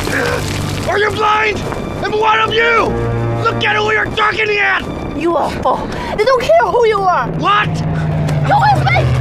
Are you blind? And what of you? Look at who you're talking at! You are a fool. They don't care who you are. What? You with me?